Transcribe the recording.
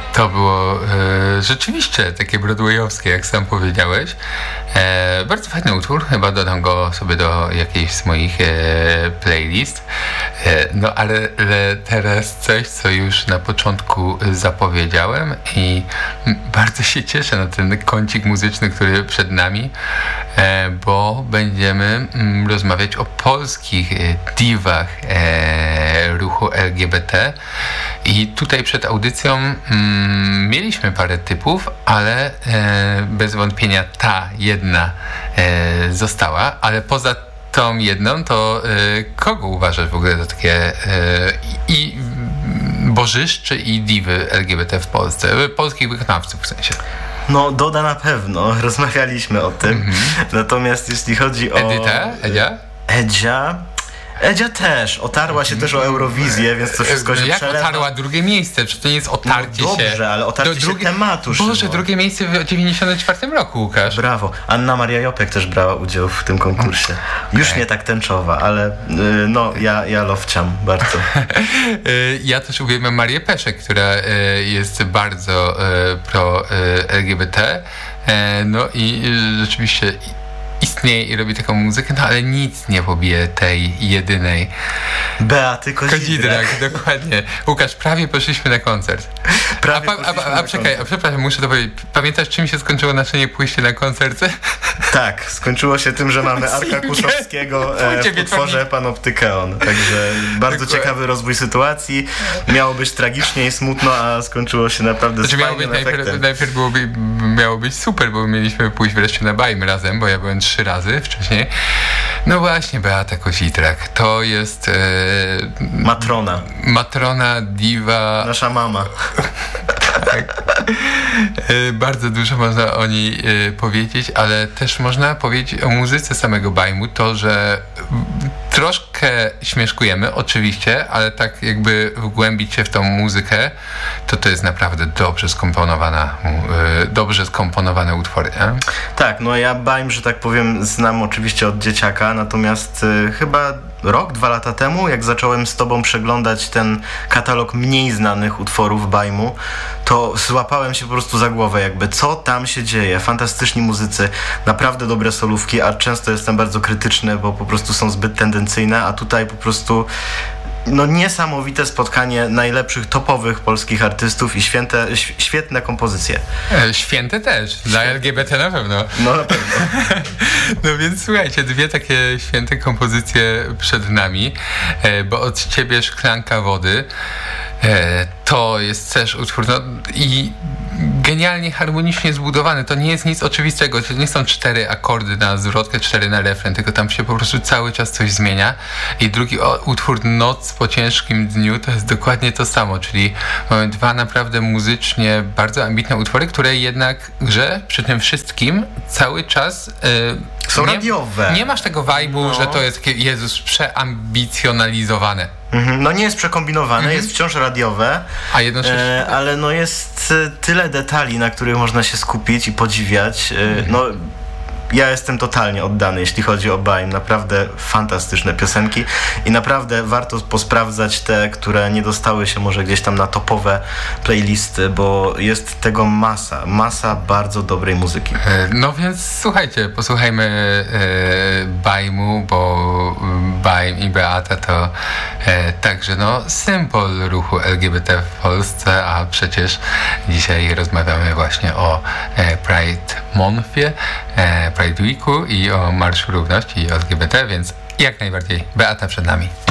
To było rzeczywiście takie broadwayowskie, jak sam powiedziałeś. Bardzo fajny utwór, chyba dodam go sobie do jakiejś z moich playlist. No ale teraz coś, co już na początku zapowiedziałem i bardzo się cieszę na ten kącik muzyczny, który przed nami, bo będziemy rozmawiać o polskich diwach ruchu LGBT i tutaj przed audycją mieliśmy parę typów, ale bez wątpienia ta jedna została, ale poza tą jedną, to kogo uważasz w ogóle za takie i bożyszczy i diwy LGBT w Polsce? Polskich wykonawców w sensie. No, Doda na pewno, rozmawialiśmy o tym. Natomiast jeśli chodzi o... Edzia też. Otarła się też o Eurowizję, więc to wszystko się przelewa. Jak otarła drugie miejsce? Czy to nie jest otarcie się? Dobrze, ale otarcie się tematu. Boże, drugie miejsce w 94 roku, Łukasz. Brawo. Anna Maria Jopek też brała udział w tym konkursie. Już nie tak tęczowa, ale no, ja lowciam bardzo. Ja też uwielbiam Marię Peszek, która jest bardzo pro LGBT. No i rzeczywiście istnieje i robi taką muzykę, no ale nic nie pobije tej jedynej Beaty Kozidrak. Dokładnie. Łukasz, prawie poszliśmy na koncert. Przepraszam, muszę to powiedzieć. Pamiętasz, czym się skończyło nasze niepójście na koncert? Tak, skończyło się tym, że mamy Arka Kuszowskiego w utworze Panoptykeon. Także bardzo ciekawy rozwój sytuacji. Miało być tragicznie i smutno, a skończyło się naprawdę z fajnym efektem. Najpierw miało być super, bo mieliśmy pójść wreszcie na Bajm razem, bo ja byłem 3 razy wcześniej. No właśnie, Beata Kozidrak. To jest... Matrona, diwa... Nasza mama. Tak. Bardzo dużo można o niej powiedzieć, ale też można powiedzieć o muzyce samego Bajmu, to, że troszkę śmieszkujemy, oczywiście, ale tak jakby wgłębić się w tą muzykę, to jest naprawdę dobrze skomponowane utwory, nie? Tak, no ja Bajm, że tak powiem, znam oczywiście od dzieciaka, natomiast chyba rok, 2 lata temu, jak zacząłem z tobą przeglądać ten katalog mniej znanych utworów Bajmu, to złapałem się po prostu za głowę, jakby co tam się dzieje. Fantastyczni muzycy, naprawdę dobre solówki, a często jestem bardzo krytyczny, bo po prostu są zbyt tendencyjne, a tutaj po prostu no niesamowite spotkanie najlepszych, topowych polskich artystów i świetne kompozycje. Święte też, dla LGBT na pewno. No na pewno. No więc słuchajcie, 2 takie święte kompozycje przed nami, bo od ciebie Szklanka wody. To jest też utwór i genialnie harmonicznie zbudowany. To nie jest nic oczywistego. To nie są 4 akordy na zwrotkę, 4 na refren, tylko tam się po prostu cały czas coś zmienia. I drugi utwór Noc po ciężkim dniu to jest dokładnie to samo, czyli mamy 2 naprawdę muzycznie bardzo ambitne utwory, które jednakże przy tym wszystkim cały czas są radiowe. Nie masz tego vibe'u, że to jest takie, Jezus, przeambicjonalizowane. No nie jest przekombinowane, jest wciąż radiowe, a jednocześnie ale no jest tyle detali, na których można się skupić i podziwiać. No ja jestem totalnie oddany, jeśli chodzi o Bajm. Naprawdę fantastyczne piosenki i naprawdę warto posprawdzać te, które nie dostały się może gdzieś tam na topowe playlisty, bo jest tego masa bardzo dobrej muzyki. No więc słuchajcie, posłuchajmy Bajmu, bo Bajm i Beata to także symbol ruchu LGBT w Polsce, a przecież dzisiaj rozmawiamy właśnie o Pride Monthie, Pride Weeku i o Marszu Równości i LGBT, więc jak najbardziej Beata przed nami.